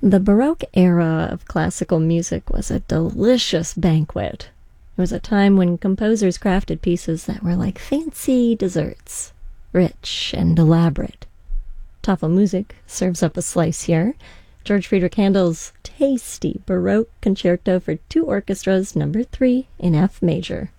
The Baroque era of classical music was a delicious banquet. It was a time when composers crafted pieces that were like fancy desserts, rich and elaborate. Tafelmusik serves up a slice here. George Friedrich Handel's tasty Baroque Concerto for two orchestras, number 3 in F major.